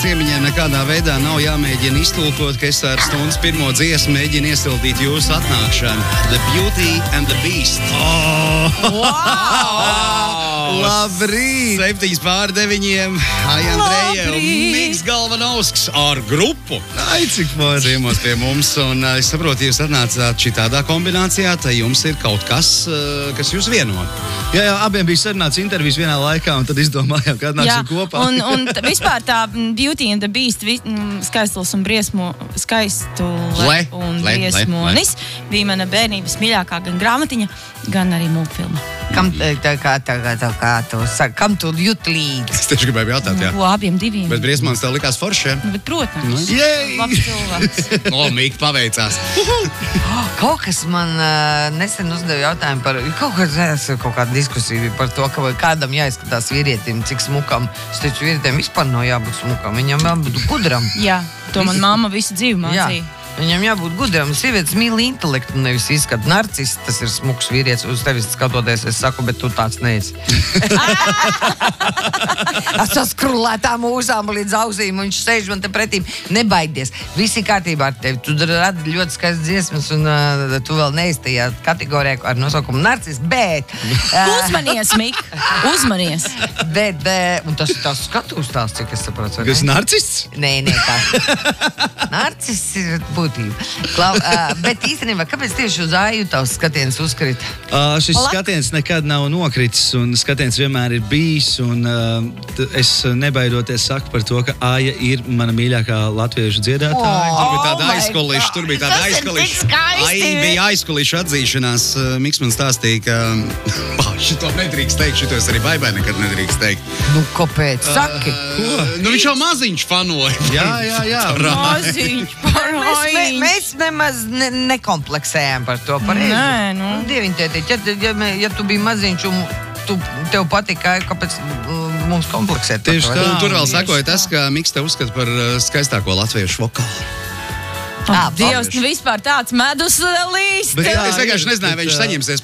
ciemiņiem nekādā veidā nav jāmēģina iztulkot, ka es ar stundas pirmo dziesmu mēģinu iesildīt jūsu atnākšanu. The Beauty and the Beast. Labrīt! 7:09. Aija Andreja un Miks Galvanovskis ar grupu. Ai, cik forši. Ciemos pie mums, un es saprotu, jūs atnācāt šitādā kombinācijā, tad jums ir kaut kas, kas jūs vieno. Jā, abiem bija sarunāts intervijas vienā laikā, un tad izdomājām, ka atnāksim kopā. Un vispār tā Beauty and the Beast, skaistulis un skaistule un briesmonis bija mana bērnības mīļākā gan grāmatiņa, gan arī multfilma. Kam tu jūt līdzi? Es tieši gribēju jautāt, jā. Abiem diviem. Bet briesmonis tev likās forši, jā? Bet, protams. Jej! Labs cilvēks. Mīk paveicās. Kaut kas man nesen uzdeva jautājumu par kaut kāda diskusija par to, ka kādam jāizskatās vīrietim, cik smukam. Es teicu, vīrietim vispār nav jābūt smukam, viņam jābūt gudram. Jā, to man mamma visu dzīvi mācīja. Viņam jābūt gudram. Sievietes mīl intelektu, nevis izskatu. Narcis, tas ir smuks vīrietis. Uz tevis skatoties, es saku, bet tu tāds neesi. Ar saskrulētām mūzām līdz ausīm, un viņš sēž man te pretīm. Nebaidies. Visi kārtībā ar tevi. Tu radi ļoti skaistas dziesmas, un tu vēl neesi tajā kategorijā ar nosaukumu narcis, bet... Uzmanies, Mik! Uzmanies! Bet, un tas ir tās skatūs tās, cik es saprotu. Kas narcists? Nē, tā. Narcis ir bet īstenībā, kāpēc tieši uz Aju tavs skatiens uzkrita? Šis skatiens nekad nav nokritis, un skatiens vienmēr ir bijis, un es nebaidoties saku par to, ka Aja ir mana mīļākā latviešu dziedātāja. Tur bija tāda aizkuliša. Aija bija aizkuliša atzīšanās. Miks man stāstīja, ka šito nedrīkst teikt, šito es arī baibai nekad nedrīkst teikt. Nu, kāpēc? Saki. Viņš jau maziņš fanoja. Jā. Maziņš panoja. Mēs nemaz nekompleksējām par to. Nē, nu. Dieviņ, tētiņ, ja tu biji maziņš un tev patika, kāpēc mums kompleksēt? Tieši tā. Un tur vēl sakoja tas, ka Miks te uzskata par skaistāko latviešu vokālu. Dievs, vispār tāds medus līst. Es vienkārši nezināju, vai viņš saņemsies